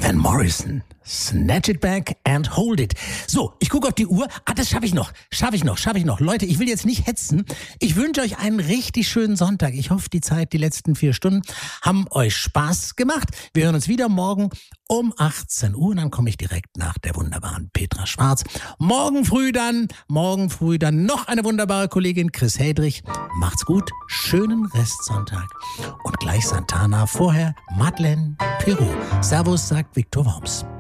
Van Morrison. Snatch it back and hold it. So, ich gucke auf die Uhr. Das schaffe ich noch. Leute, ich will jetzt nicht hetzen. Ich wünsche euch einen richtig schönen Sonntag. Ich hoffe, die letzten 4 Stunden haben euch Spaß gemacht. Wir hören uns wieder morgen um 18 Uhr. Und dann komme ich direkt nach der wunderbaren Petra Schwarz. Morgen früh dann noch eine wunderbare Kollegin, Chris Hedrich. Macht's gut. Schönen Restsonntag. Und gleich Santana. Vorher Madeleine Pirou. Servus, sagt Viktor Worms.